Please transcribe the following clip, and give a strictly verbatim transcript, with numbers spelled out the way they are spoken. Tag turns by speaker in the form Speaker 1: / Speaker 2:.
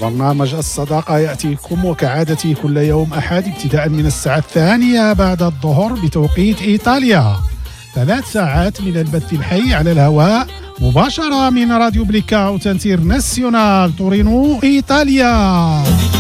Speaker 1: برنامج الصداقة يأتيكم وكعادته كل يوم أحد ابتداء من الساعة الثانية بعد الظهر بتوقيت إيطاليا. ثلاث ساعات من البث الحي على الهواء مباشرة من راديو بليكاوت انترناسيونال تورينو إيطاليا.